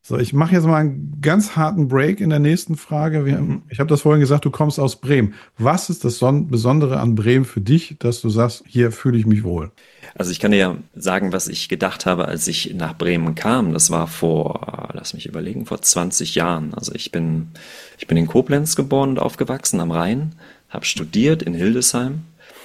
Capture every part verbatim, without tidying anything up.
So, ich mache jetzt mal einen ganz harten Break in der nächsten Frage. Wir, Mhm. ich habe das vorhin gesagt, du kommst aus Bremen. Was ist das Son Besondere an Bremen für dich, dass du sagst, hier fühle ich mich wohl? Also ich kann dir ja sagen, was ich gedacht habe, als ich nach Bremen kam. Das war vor, lass mich überlegen, vor zwanzig Jahren. Also ich bin, ich bin in Koblenz geboren und aufgewachsen am Rhein, habe studiert in Hildesheim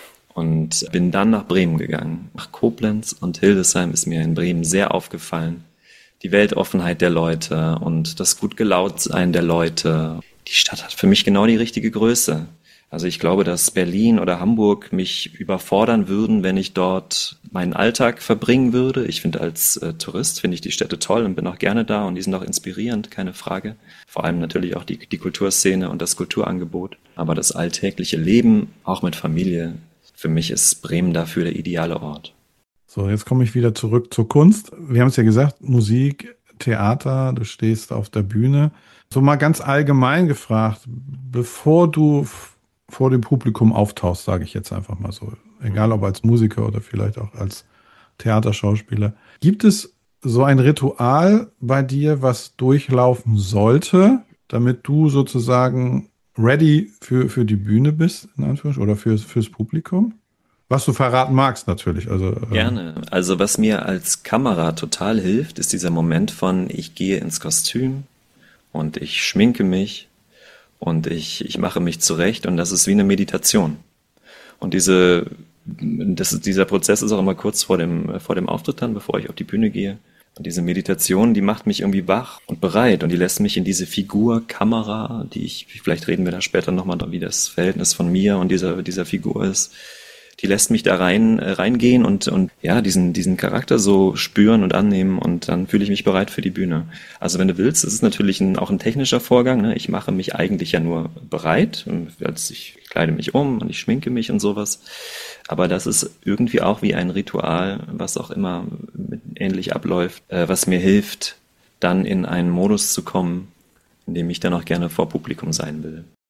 und bin dann nach Bremen gegangen. Nach Koblenz und Hildesheim ist mir in Bremen sehr aufgefallen. Die Weltoffenheit der Leute und das gut gelaunt sein der Leute. Die Stadt hat für mich genau die richtige Größe. Also ich glaube, dass Berlin oder Hamburg mich überfordern würden, wenn ich dort meinen Alltag verbringen würde. Ich finde, als äh, Tourist finde ich die Städte toll und bin auch gerne da und die sind auch inspirierend, keine Frage. Vor allem natürlich auch die, die Kulturszene und das Kulturangebot. Aber das alltägliche Leben, auch mit Familie, für mich ist Bremen dafür der ideale Ort. So, jetzt komme ich wieder zurück zur Kunst. Wir haben es ja gesagt, Musik, Theater, du stehst auf der Bühne. So mal ganz allgemein gefragt, bevor du f- vor dem Publikum auftauchst, sage ich jetzt einfach mal so, egal ob als Musiker oder vielleicht auch als Theaterschauspieler, gibt es so ein Ritual bei dir, was durchlaufen sollte, damit du sozusagen ready für, für die Bühne bist, in Anführungsstrichen, oder fürs, fürs Publikum? Was du verraten magst, natürlich. Also, äh, Gerne. Also was mir als Kamera total hilft, ist dieser Moment von, ich gehe ins Kostüm und ich schminke mich und ich, ich mache mich zurecht und das ist wie eine Meditation. Und diese, das ist, dieser Prozess ist auch immer kurz vor dem, vor dem Auftritt dann, bevor ich auf die Bühne gehe. Und diese Meditation, die macht mich irgendwie wach und bereit und die lässt mich in diese Figur Kamera, die ich, vielleicht reden wir da später nochmal, wie das Verhältnis von mir und dieser, dieser Figur ist, die lässt mich da rein äh, reingehen und und ja, diesen diesen Charakter so spüren und annehmen und dann fühle ich mich bereit für die Bühne. Also wenn du willst, das ist natürlich ein, auch ein technischer Vorgang, ne? Ich mache mich eigentlich ja nur bereit, als ich kleide mich um und ich schminke mich und sowas. Aber das ist irgendwie auch wie ein Ritual, was auch immer mit, ähnlich abläuft, äh, was mir hilft, dann in einen Modus zu kommen, in dem ich dann auch gerne vor Publikum sein will.